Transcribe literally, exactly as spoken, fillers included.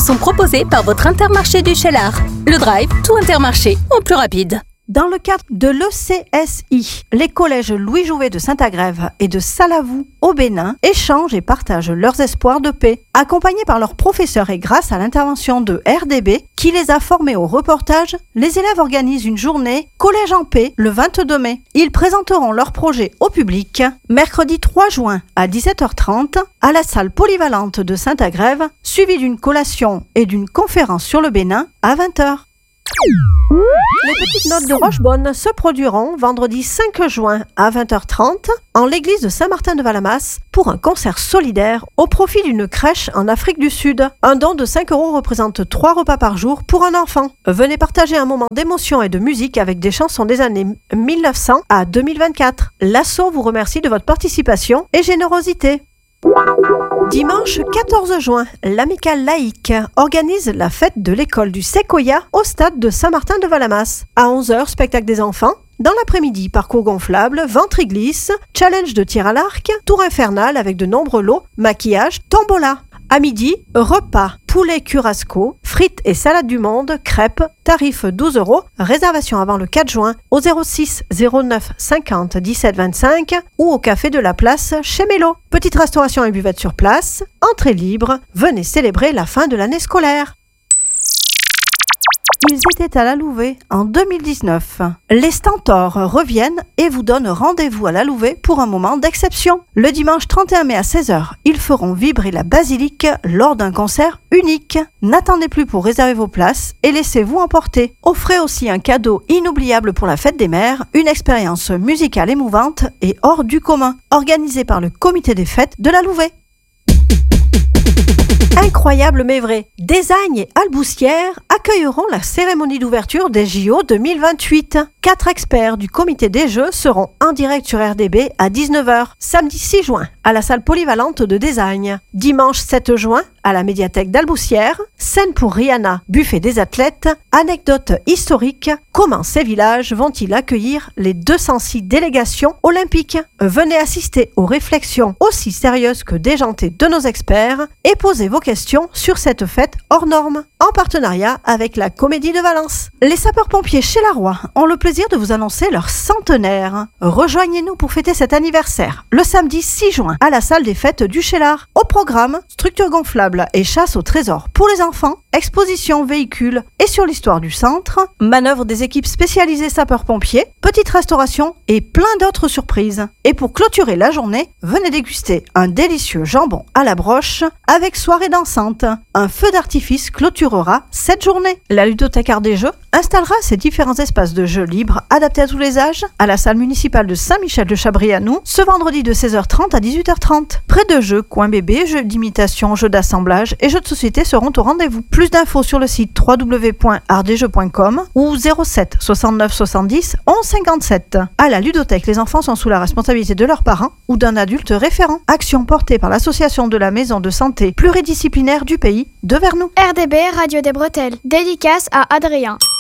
sont proposés par votre Intermarché du Cheylard. Le Drive, tout Intermarché en plus rapide. Dans le cadre de l'E C S I, les collèges Louis Jouvet de Saint-Agrève et de Salavou au Bénin échangent et partagent leurs espoirs de paix. Accompagnés par leurs professeurs et grâce à l'intervention de R D B, qui les a formés au reportage, les élèves organisent une journée Collège en paix le vingt-deux mai. Ils présenteront leur projet au public mercredi trois juin à dix-sept heures trente à la salle polyvalente de Saint-Agrève, suivie d'une collation et d'une conférence sur le Bénin à vingt heures. Les petites notes de Rochebonne se produiront vendredi cinq juin à vingt heures trente en l'église de Saint-Martin-de-Valamas pour un concert solidaire au profit d'une crèche en Afrique du Sud. Un don de cinq euros représente trois repas par jour pour un enfant. Venez partager un moment d'émotion et de musique avec des chansons des années mille neuf cents à deux mille vingt-quatre. L'asso vous remercie de votre participation et générosité. Dimanche quatorze juin, l'Amicale laïque organise la fête de l'école du Séquoia au stade de Saint-Martin-de-Valamas. À onze heures, spectacle des enfants. Dans l'après-midi, parcours gonflable, ventre-glisse, challenge de tir à l'arc, tour infernal avec de nombreux lots, maquillage, tombola. À midi, repas, poulet curasco, frites et salade du monde, crêpes, tarif douze euros, réservation avant le quatre juin au zéro six zéro neuf cinquante dix-sept vingt-cinq ou au café de la place chez Mélo. Petite restauration et buvette sur place, entrée libre, venez célébrer la fin de l'année scolaire. Ils étaient à la Louvet en deux mille dix-neuf. Les Stentors reviennent et vous donnent rendez-vous à la Louvet pour un moment d'exception. Le dimanche trente et un mai à seize heures, ils feront vibrer la basilique lors d'un concert unique. N'attendez plus pour réserver vos places et laissez-vous emporter. Offrez aussi un cadeau inoubliable pour la fête des mères, une expérience musicale émouvante et hors du commun, organisée par le comité des fêtes de la Louvet. Incroyable mais vrai, Désagne et Alboussière accueilleront la cérémonie d'ouverture des J O deux mille vingt-huit. Quatre experts du comité des Jeux seront en direct sur R D B à dix-neuf heures, samedi six juin à la salle polyvalente de Désagne, dimanche sept juin à la médiathèque d'Alboussière, scène pour Rihanna, buffet des athlètes, anecdotes historiques, comment ces villages vont-ils accueillir les deux cent six délégations olympiques. Venez assister aux réflexions aussi sérieuses que déjantées de nos experts et posez vos questions sur cette fête hors norme, en partenariat avec la Comédie de Valence. Les sapeurs-pompiers Cheylard ont le plaisir de vous annoncer leur centenaire. Rejoignez-nous pour fêter cet anniversaire le samedi six juin à la salle des fêtes du Cheylard. Au programme, structure gonflable et chasse au trésor pour les enfants, exposition véhicules et sur l'histoire du centre, manœuvre des équipes spécialisées sapeurs-pompiers, petite restauration et plein d'autres surprises. Et pour clôturer la journée, venez déguster un délicieux jambon à la broche avec soirée dansante. Un feu d'artifice clôturera cette journée. La ludothèque Art des Jeux installera ses différents espaces de jeux libres adaptés à tous les âges à la salle municipale de Saint-Michel-de-Chabrianou ce vendredi de seize heures trente à dix-huit heures trente. Près de jeux, coin bébé, jeux d'imitation, jeux d'assemblage et jeux de société seront au rendez-vous. Plus d'infos sur le site w w w point art des jeux point com ou zéro sept soixante-neuf soixante-dix onze cinquante-sept. À la ludothèque, les enfants sont sous la responsabilité de leurs parents ou d'un adulte référent. Action portée par l'association de la maison de santé pluridisciplinaire du pays de Vernou. R D B, Radio des Bretelles. Dédicace à Adrien.